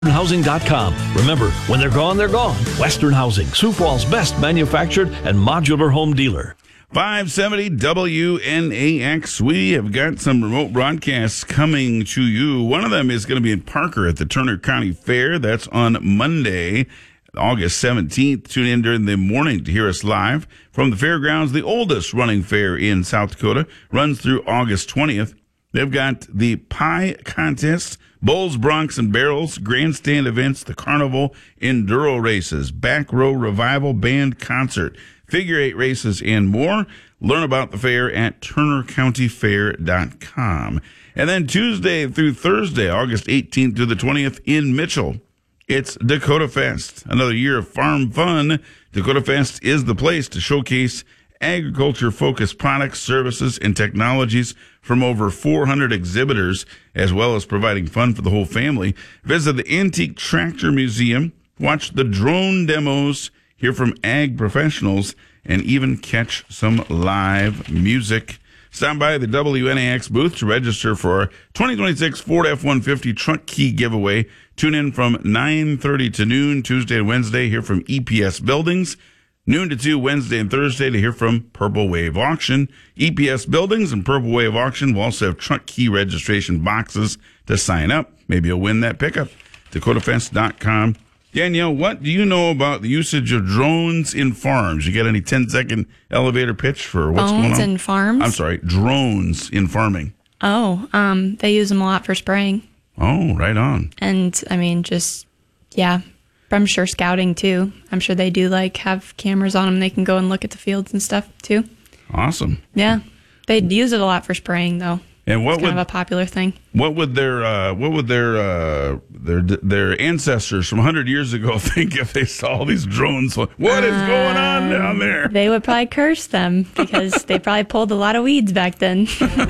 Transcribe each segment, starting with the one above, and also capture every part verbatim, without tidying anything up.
Housing dot com. Remember, when they're gone, they're gone. Western Housing, Sioux Falls' best manufactured and modular home dealer. five seventy W N A X. We have got some remote broadcasts coming to you. One of them is going to be in Parker at the Turner County Fair. That's on Monday, August seventeenth. Tune in during the morning to hear us live from the fairgrounds. The oldest running fair in South Dakota runs through August twentieth. They've got the pie contest, Bulls, Broncs, and Barrels, grandstand events, the carnival, enduro races, back row revival, band concert, figure eight races, and more. Learn about the fair at turner county fair dot com. And then Tuesday through Thursday, August eighteenth through the twentieth in Mitchell, it's Dakota Fest. Another year of farm fun. Dakota Fest is the place to showcase agriculture-focused products, services, and technologies from over four hundred exhibitors, as well as providing fun for the whole family. Visit the Antique Tractor Museum, watch the drone demos, hear from ag professionals, and even catch some live music. Stop by the W N A X booth to register for our twenty twenty-six Ford F one fifty truck key giveaway. Tune in from nine thirty to noon, Tuesday and Wednesday. Hear from E P S Buildings. Noon to two, Wednesday and Thursday, to hear from Purple Wave Auction. E P S Buildings and Purple Wave Auction will also have truck key registration boxes to sign up. Maybe you'll win that pickup. Dakota Fest dot com. Danielle, what do you know about the usage of drones in farms? You got any ten-second elevator pitch for what's Phones going on? in farms? I'm sorry, drones in farming. Oh, um, they use them a lot for spraying. Oh, right on. And, I mean, just, yeah, I'm sure scouting, too. I'm sure they do, like, have cameras on them. They can go and look at the fields and stuff, too. Awesome. Yeah. They use it a lot for spraying, though. And what it's kind would of a popular thing. What would their uh, what would their uh, their their ancestors from one hundred years ago think if they saw these drones? What is uh, going on down there? They would probably curse them because they probably pulled a lot of weeds back then.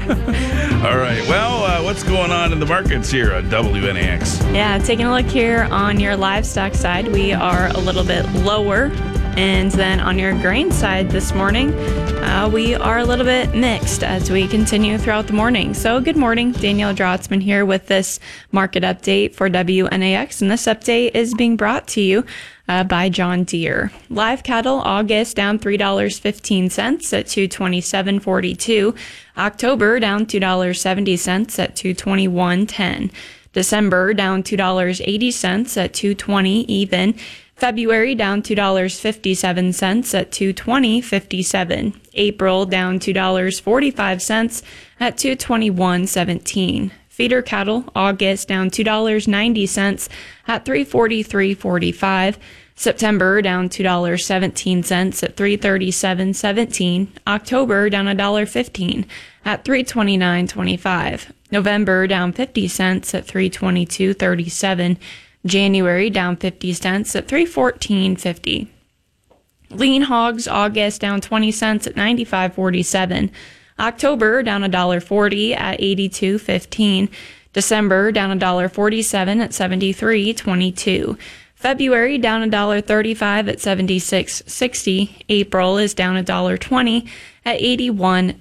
All right. Well, uh, what's going on in the markets here at W N A X? Yeah, taking a look here on your livestock side, we are a little bit lower. And then on your grain side this morning, uh, we are a little bit mixed as we continue throughout the morning. So good morning, Danielle Drotzman here with this market update for W N A X. And this update is being brought to you uh, by John Deere. Live cattle, August down three dollars and fifteen cents at two twenty-seven forty-two. October down two dollars and seventy cents at two twenty-one ten. December down two dollars and eighty cents at two twenty even. February down two dollars and fifty-seven cents at two twenty fifty-seven. April down two dollars and forty-five cents at two twenty-one seventeen. Feeder cattle, August down two dollars and ninety cents at three forty-three forty-five. September down two dollars and seventeen cents at three thirty-seven seventeen. October down one dollar and fifteen cents at three twenty-nine twenty-five. November down fifty cents at three twenty-two thirty-seven. January down fifty cents at three fourteen fifty. Lean hogs, August down twenty cents at ninety-five forty-seven. October down one dollar and forty cents at eighty-two fifteen. December down one dollar and forty-seven cents at seventy-three twenty-two. February down one dollar and thirty-five cents at seventy-six sixty. April is down one dollar and twenty cents at eighty-one.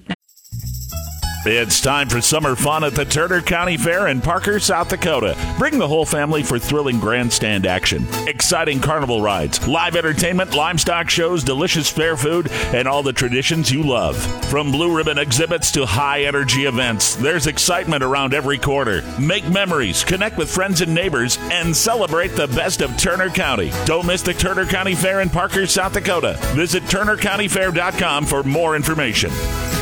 It's time for summer fun at the Turner County Fair in Parker, South Dakota. Bring the whole family for thrilling grandstand action, exciting carnival rides, live entertainment, livestock shows, delicious fair food, and all the traditions you love. From blue ribbon exhibits to high-energy events, there's excitement around every corner. Make memories, connect with friends and neighbors, and celebrate the best of Turner County. Don't miss the Turner County Fair in Parker, South Dakota. Visit turner county fair dot com for more information.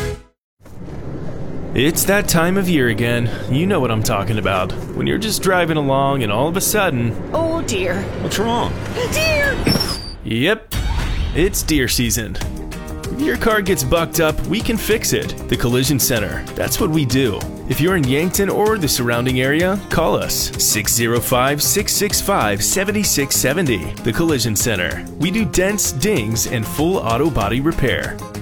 It's that time of year again. You know what I'm talking about. When you're just driving along and all of a sudden... Oh dear. What's wrong? Deer! Yep, it's deer season. If your car gets bucked up, we can fix it. The Collision Center. That's what we do. If you're in Yankton or the surrounding area, call us. six oh five, six six five, seven six seven oh. The Collision Center. We do dents, dings, and full auto body repair.